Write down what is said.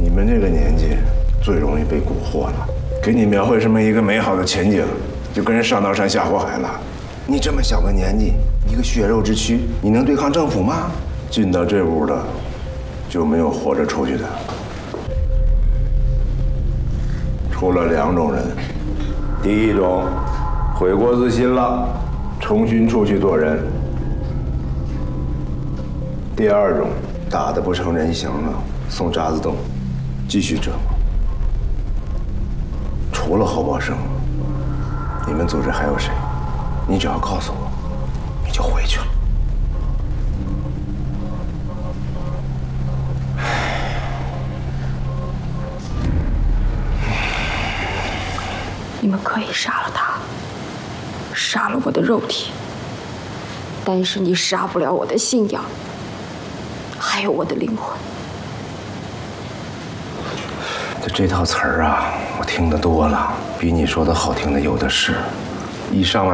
你们这个年纪最容易被蛊惑了。给你描绘这么一个美好的前景，就跟人上刀山下火海了。你这么小个年纪，一个血肉之躯，你能对抗政府吗？进到这屋的，就没有活着出去的。除了2种人，第一种悔过自新了，重新出去做人；第二种打得不成人形了，送渣滓洞，继续折磨。除了侯宝生，你们组织还有谁？你只要告诉我，你就回去了。 你们可以杀了他，杀了我的肉体，但是你杀不了我的信仰，还有我的灵魂。 这套词儿啊，我听得多了，比你说的好听的有的是。一上来